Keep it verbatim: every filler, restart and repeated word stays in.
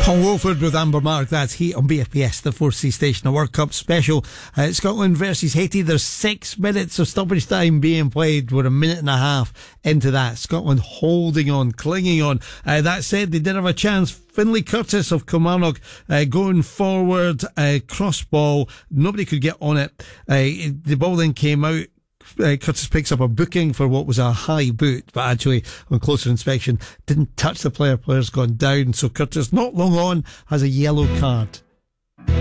Paul Wolford with Amber Mark. That's Heat on B F P S, the four C station, a World Cup special. Uh, Scotland versus Haiti. There's six minutes of stoppage time being played. We're a minute and a half into that. Scotland holding on, clinging on. Uh, that said, they did have a chance. Finlay Curtis of Kilmarnock uh, going forward, uh, cross ball. Nobody could get on it. Uh, the ball then came out. Uh, Curtis picks up a booking for what was a high boot, but actually on closer inspection didn't touch the player. Player's gone down, so Curtis, not long on, has a yellow card.